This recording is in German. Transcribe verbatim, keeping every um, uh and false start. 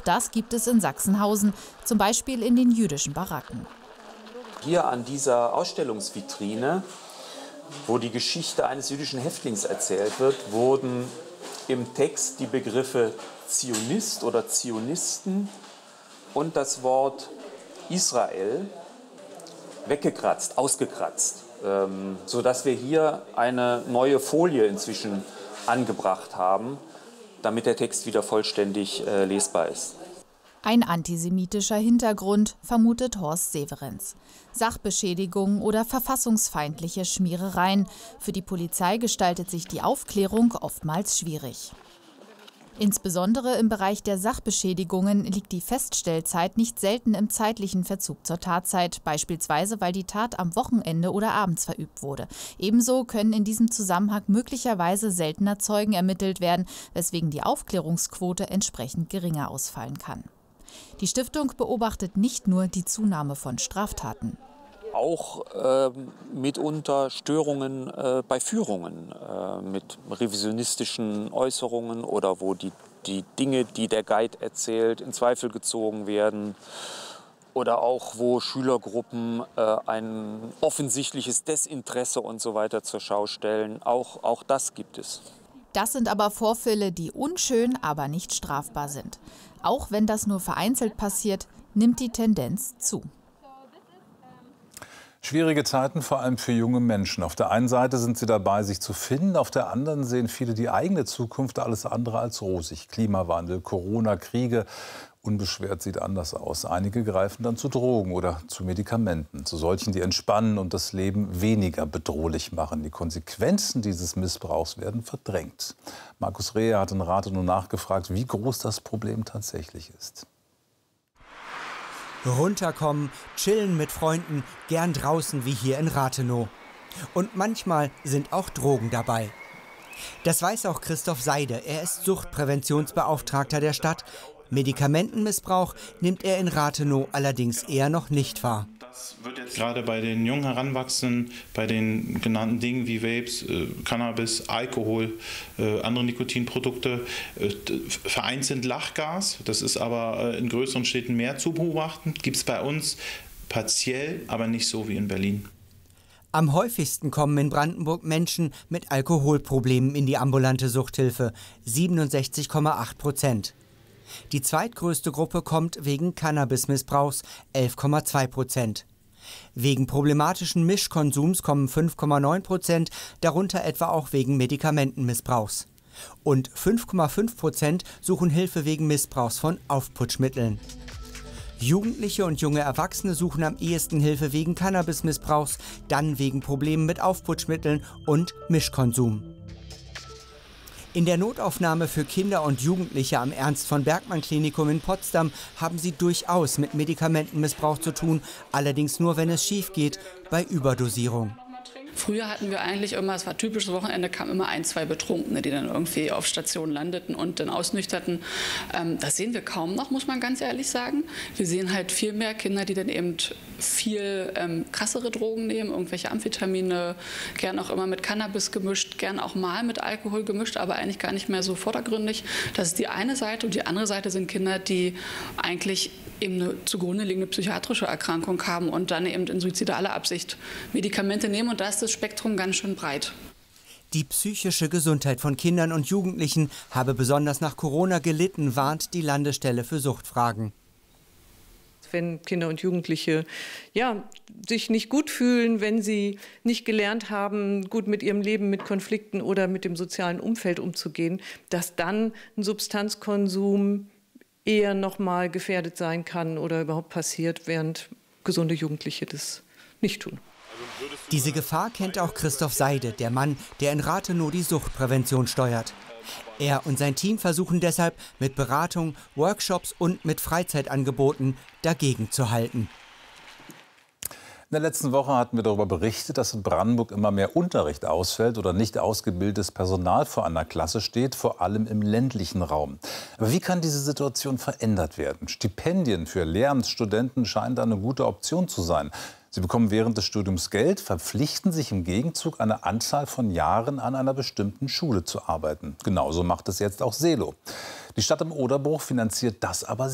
das gibt es in Sachsenhausen, zum Beispiel in den jüdischen Baracken. Hier an dieser Ausstellungsvitrine, wo die Geschichte eines jüdischen Häftlings erzählt wird, wurden im Text die Begriffe Zionist oder Zionisten und das Wort Israel weggekratzt, ausgekratzt, ähm, sodass wir hier eine neue Folie inzwischen angebracht haben, damit der Text wieder vollständig äh, lesbar ist. Ein antisemitischer Hintergrund, vermutet Horst Severenz. Sachbeschädigung oder verfassungsfeindliche Schmierereien. Für die Polizei gestaltet sich die Aufklärung oftmals schwierig. Insbesondere im Bereich der Sachbeschädigungen liegt die Feststellzeit nicht selten im zeitlichen Verzug zur Tatzeit, beispielsweise weil die Tat am Wochenende oder abends verübt wurde. Ebenso können in diesem Zusammenhang möglicherweise seltener Zeugen ermittelt werden, weswegen die Aufklärungsquote entsprechend geringer ausfallen kann. Die Stiftung beobachtet nicht nur die Zunahme von Straftaten. Auch äh, mitunter Störungen äh, bei Führungen äh, mit revisionistischen Äußerungen oder wo die, die Dinge, die der Guide erzählt, in Zweifel gezogen werden. Oder auch wo Schülergruppen äh, ein offensichtliches Desinteresse und so weiter zur Schau stellen. Auch, auch das gibt es. Das sind aber Vorfälle, die unschön, aber nicht strafbar sind. Auch wenn das nur vereinzelt passiert, nimmt die Tendenz zu. Schwierige Zeiten, vor allem für junge Menschen. Auf der einen Seite sind sie dabei, sich zu finden. Auf der anderen sehen viele die eigene Zukunft alles andere als rosig. Klimawandel, Corona, Kriege. Unbeschwert sieht anders aus. Einige greifen dann zu Drogen oder zu Medikamenten. Zu solchen, die entspannen und das Leben weniger bedrohlich machen. Die Konsequenzen dieses Missbrauchs werden verdrängt. Markus Rehe hat in Rathenow nachgefragt, wie groß das Problem tatsächlich ist. Runterkommen, chillen mit Freunden, gern draußen wie hier in Rathenow. Und manchmal sind auch Drogen dabei. Das weiß auch Christoph Seide. Er ist Suchtpräventionsbeauftragter der Stadt. Medikamentenmissbrauch nimmt er in Rathenow allerdings eher noch nicht wahr. Gerade bei den jungen Heranwachsenden, bei den genannten Dingen wie Vapes, äh, Cannabis, Alkohol, äh, andere Nikotinprodukte, äh, vereinzelt Lachgas, das ist aber äh, in größeren Städten mehr zu beobachten, gibt es bei uns partiell, aber nicht so wie in Berlin. Am häufigsten kommen in Brandenburg Menschen mit Alkoholproblemen in die ambulante Suchthilfe, siebenundsechzig Komma acht Prozent. Die zweitgrößte Gruppe kommt wegen Cannabismissbrauchs, elf Komma zwei Prozent. Wegen problematischen Mischkonsums kommen fünf Komma neun Prozent, darunter etwa auch wegen Medikamentenmissbrauchs. Und fünf Komma fünf Prozent suchen Hilfe wegen Missbrauchs von Aufputschmitteln. Jugendliche und junge Erwachsene suchen am ehesten Hilfe wegen Cannabismissbrauchs, dann wegen Problemen mit Aufputschmitteln und Mischkonsum. In der Notaufnahme für Kinder und Jugendliche am Ernst-von-Bergmann-Klinikum in Potsdam haben sie durchaus mit Medikamentenmissbrauch zu tun, allerdings nur, wenn es schief geht, bei Überdosierung. Früher hatten wir eigentlich immer, es war typisches Wochenende, kamen immer ein, zwei Betrunkene, die dann irgendwie auf Stationen landeten und dann ausnüchterten. Ähm, das sehen wir kaum noch, muss man ganz ehrlich sagen. Wir sehen halt viel mehr Kinder, die dann eben viel ähm, krassere Drogen nehmen, irgendwelche Amphetamine, gern auch immer mit Cannabis gemischt, gern auch mal mit Alkohol gemischt, aber eigentlich gar nicht mehr so vordergründig. Das ist die eine Seite, und die andere Seite sind Kinder, die eigentlich eben eine zugrunde liegende psychiatrische Erkrankung haben und dann eben in suizidaler Absicht Medikamente nehmen, und da ist das Spektrum ganz schön breit. Die psychische Gesundheit von Kindern und Jugendlichen habe besonders nach Corona gelitten, warnt die Landesstelle für Suchtfragen. Wenn Kinder und Jugendliche ja, sich nicht gut fühlen, wenn sie nicht gelernt haben, gut mit ihrem Leben, mit Konflikten oder mit dem sozialen Umfeld umzugehen, dass dann ein Substanzkonsum eher noch mal gefährdet sein kann oder überhaupt passiert, während gesunde Jugendliche das nicht tun. Diese Gefahr kennt auch Christoph Seide, der Mann, der in Rathenow die Suchtprävention steuert. Er und sein Team versuchen deshalb mit Beratung, Workshops und mit Freizeitangeboten dagegen zu halten. In der letzten Woche hatten wir darüber berichtet, dass in Brandenburg immer mehr Unterricht ausfällt oder nicht ausgebildetes Personal vor einer Klasse steht, vor allem im ländlichen Raum. Aber wie kann diese Situation verändert werden? Stipendien für Lehramtsstudenten scheinen da eine gute Option zu sein. Sie bekommen während des Studiums Geld, verpflichten sich im Gegenzug, eine Anzahl von Jahren an einer bestimmten Schule zu arbeiten. Genauso macht es jetzt auch Selo. Die Stadt im Oderbruch finanziert das aber